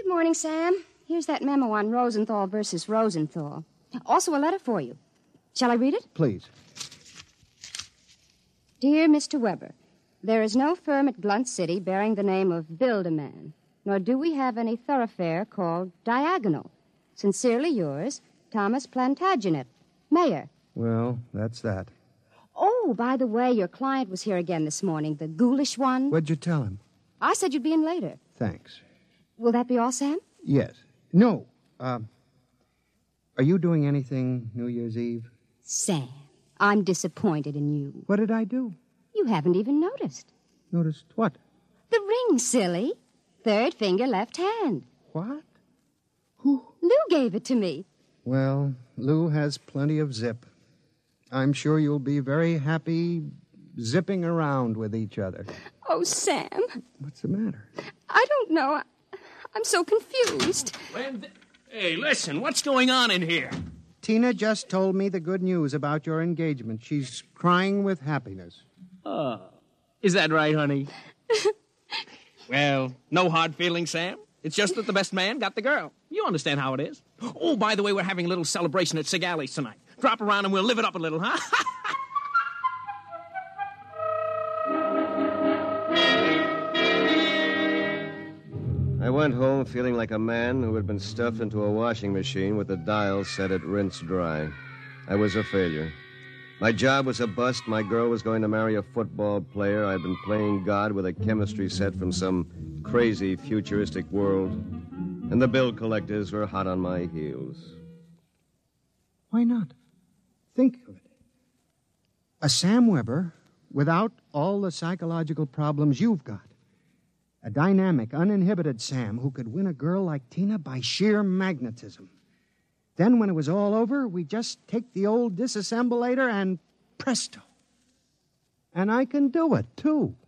Good morning, Sam. Here's that memo on Rosenthal versus Rosenthal. Also a letter for you. Shall I read it? Please. Dear Mr. Weber, there is no firm at Blunt City bearing the name of Build-A-Man, nor do we have any thoroughfare called Diagonal. Sincerely yours, Thomas Plantagenet, Mayor. Well, that's that. Oh, by the way, your client was here again this morning, the ghoulish one. What'd you tell him? I said you'd be in later. Thanks. Will that be all, Sam? Yes. No. Are you doing anything New Year's Eve? Sam, I'm disappointed in you. What did I do? You haven't even noticed. Noticed what? The ring, silly. Third finger, left hand. What? Who? Lou gave it to me. Well, Lou has plenty of zip. I'm sure you'll be very happy zipping around with each other. Oh, Sam. What's the matter? I don't know. I'm so confused. Hey, listen, what's going on in here? Tina just told me the good news about your engagement. She's crying with happiness. Oh, is that right, honey? Well, no hard feelings, Sam. It's just that the best man got the girl. You understand how it is. Oh, by the way, we're having a little celebration at Sigali's tonight. Drop around and we'll live it up a little, huh? I went home feeling like a man who had been stuffed into a washing machine with the dial set at rinse dry. I was a failure. My job was a bust. My girl was going to marry a football player. I'd been playing God with a chemistry set from some crazy futuristic world. And the bill collectors were hot on my heels. Why not? Think of it. A Sam Weber without all the psychological problems you've got. A dynamic, uninhibited Sam who could win a girl like Tina by sheer magnetism. Then when it was all over, we just take the old disassemblator and presto. And I can do it, too.